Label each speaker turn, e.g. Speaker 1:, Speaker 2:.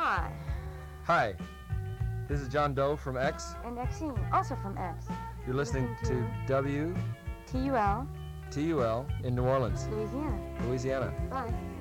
Speaker 1: Hi.
Speaker 2: Hi, this is John Doe from X.
Speaker 1: And Exene, also from X.
Speaker 2: You're listening to
Speaker 1: TUL
Speaker 2: TUL in New Orleans,
Speaker 1: Louisiana.
Speaker 2: Louisiana.
Speaker 1: Bye.